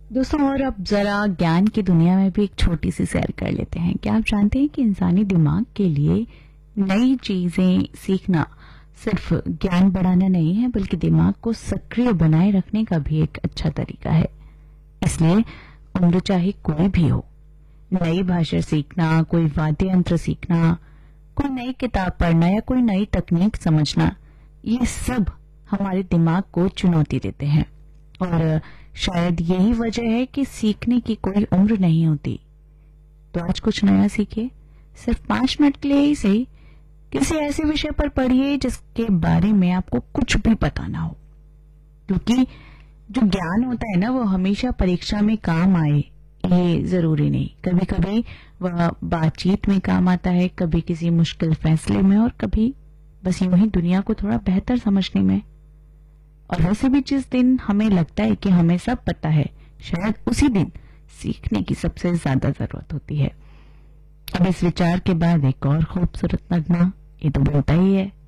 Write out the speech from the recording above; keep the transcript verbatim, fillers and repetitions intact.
दोस्तों, और अब जरा ज्ञान की दुनिया में भी एक छोटी सी सैर कर लेते हैं। क्या आप जानते हैं कि इंसानी दिमाग के लिए नई चीजें सीखना सिर्फ ज्ञान बढ़ाना नहीं है, बल्कि दिमाग को सक्रिय बनाए रखने का भी एक अच्छा तरीका है। इसलिए उम्र चाहे कोई भी हो, नई भाषा सीखना, कोई वाद्य यंत्र सीखना, कोई नई किताब पढ़ना या कोई नई तकनीक समझना, ये सब हमारे दिमाग को चुनौती देते हैं। और शायद यही वजह है कि सीखने की कोई उम्र नहीं होती। तो आज कुछ नया सीखिए, सिर्फ पांच मिनट के लिए ही सही। किसी ऐसे विषय पर पढ़िए जिसके बारे में आपको कुछ भी पता ना हो, क्योंकि जो ज्ञान होता है ना, वो हमेशा परीक्षा में काम आए ये जरूरी नहीं। कभी कभी वह बातचीत में काम आता है, कभी किसी मुश्किल फैसले में, और कभी बस यूं ही दुनिया को थोड़ा बेहतर समझने में। और वैसे भी जिस दिन हमें लगता है कि हमें सब पता है, शायद उसी दिन सीखने की सबसे ज्यादा जरूरत होती है। अब इस विचार के बाद एक और खूबसूरत नगमा, ये तो बोलता ही है,